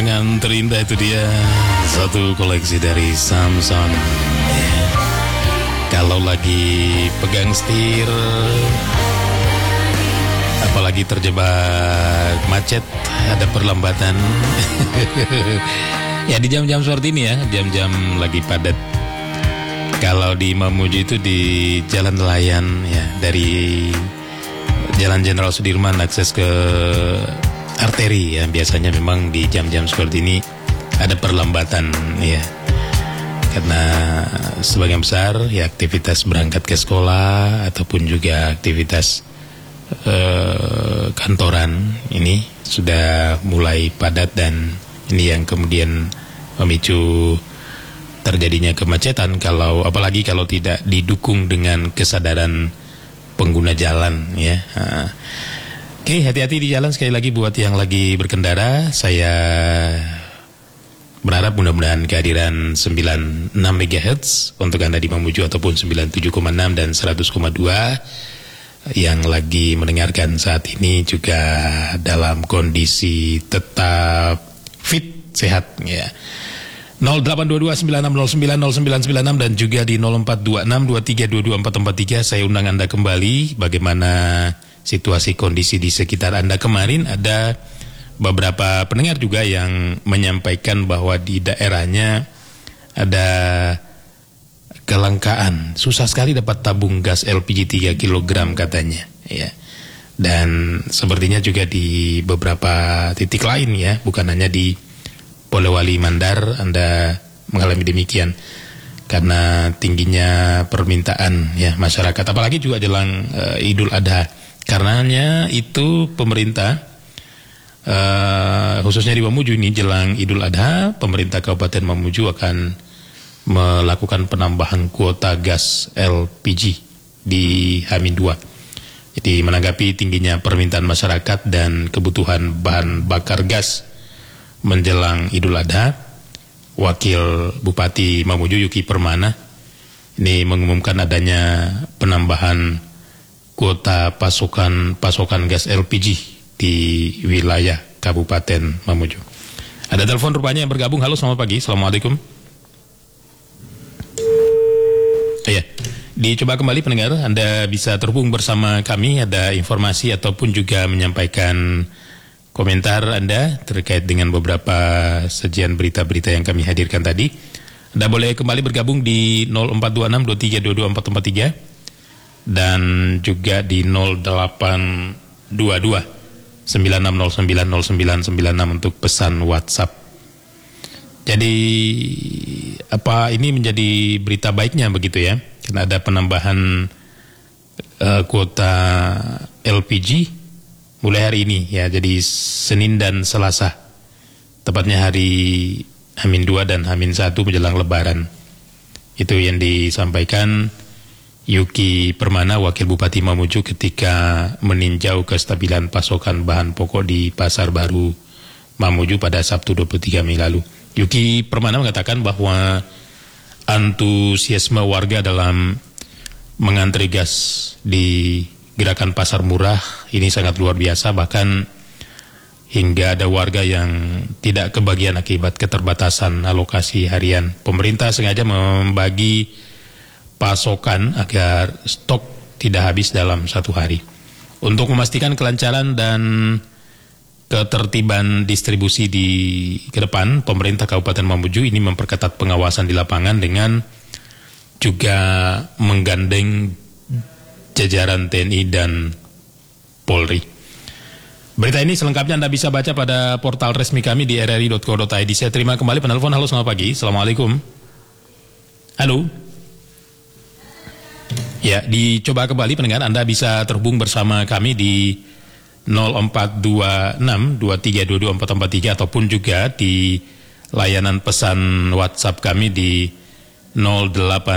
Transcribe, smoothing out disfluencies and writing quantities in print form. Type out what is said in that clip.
Kenangan terindah itu dia, satu koleksi dari Samson. Kalau lagi pegang setir, apalagi terjebak macet, ada perlambatan. Ya di jam-jam seperti ini ya, jam-jam lagi padat. Kalau di Mamuju itu di Jalan Nelayan ya, dari Jalan Jenderal Sudirman akses ke arteri ya, biasanya memang di jam-jam seperti ini ada perlambatan ya, karena sebagian besar ya aktivitas berangkat ke sekolah ataupun juga aktivitas kantoran ini sudah mulai padat, dan ini yang kemudian memicu terjadinya kemacetan, apalagi kalau tidak didukung dengan kesadaran pengguna jalan ya. Oke, hati-hati di jalan sekali lagi buat yang lagi berkendara. Saya berharap mudah-mudahan kehadiran 96 MHz untuk Anda di Mamuju ataupun 97,6 dan 100,2 yang lagi mendengarkan saat ini juga dalam kondisi tetap fit, sehat ya. 082296090996 dan juga di 042623224443. Saya undang Anda kembali bagaimana situasi kondisi di sekitar Anda. Kemarin ada beberapa pendengar juga yang menyampaikan bahwa di daerahnya ada kelangkaan, susah sekali dapat tabung gas LPG 3 kg katanya ya. Dan sepertinya juga di beberapa titik lain ya, bukan hanya di Polewali Mandar Anda mengalami demikian, karena tingginya permintaan ya masyarakat, apalagi juga jelang Idul Adha. Karenanya itu pemerintah khususnya di Mamuju ini jelang Idul Adha, pemerintah Kabupaten Mamuju akan melakukan penambahan kuota gas LPG di H-2. Jadi menanggapi tingginya permintaan masyarakat dan kebutuhan bahan bakar gas menjelang Idul Adha, Wakil Bupati Mamuju Yuki Permana ini mengumumkan adanya penambahan kuota pasokan gas LPG di wilayah Kabupaten Mamuju. Ada telepon rupanya yang bergabung. Halo, selamat pagi. Assalamualaikum. Iya, dicoba kembali pendengar. Anda bisa terhubung bersama kami, ada informasi ataupun juga menyampaikan komentar Anda terkait dengan beberapa sajian berita-berita yang kami hadirkan tadi. Anda boleh kembali bergabung di 042623224443 dan juga di 082296090996 untuk pesan WhatsApp. Jadi ini menjadi berita baiknya begitu ya, karena ada penambahan kuota LPG mulai hari ini ya, jadi Senin dan Selasa, tepatnya hari H-2 dan H-1 menjelang Lebaran. Itu yang disampaikan Yuki Permana, Wakil Bupati Mamuju, ketika meninjau kestabilan pasokan bahan pokok di Pasar Baru Mamuju pada Sabtu 23 Mei lalu. Yuki Permana mengatakan bahwa antusiasme warga dalam mengantri gas di gerakan pasar murah ini sangat luar biasa, bahkan hingga ada warga yang tidak kebagian akibat keterbatasan alokasi harian. Pemerintah sengaja membagi pasokan agar stok tidak habis dalam satu hari. Untuk memastikan kelancaran dan ketertiban distribusi ke depan, pemerintah Kabupaten Mamuju ini memperketat pengawasan di lapangan dengan juga menggandeng jajaran TNI dan Polri. Berita ini selengkapnya Anda bisa baca pada portal resmi kami di rri.co.id. Saya terima kembali penelpon. Halo, selamat pagi. Assalamualaikum. Halo. Ya, dicoba kembali pendengar, Anda bisa terhubung bersama kami di 042623224443 ataupun juga di layanan pesan WhatsApp kami di 08